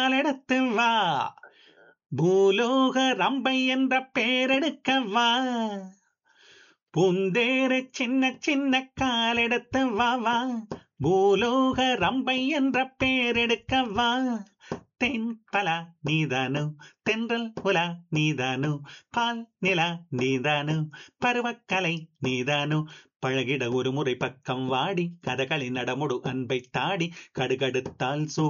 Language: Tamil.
எடுத்து வா பூலோக ரம்பை என்ற பேரெடுக்க வா பூந்தேரு சின்ன சின்ன காலெடுத்து வா வா பூலோக ரம்பை என்ற பேரெடுக்க வா தென்பலா நீதானோ தென்றல் புலா நீதானோ பால் நிலா நீதானோ பருவக்கலை நீதானோ பழகிட ஒரு முறை பக்கம் வாடி கதகளி நடமுடு அன்பை தாடி கடுகடுத்தால்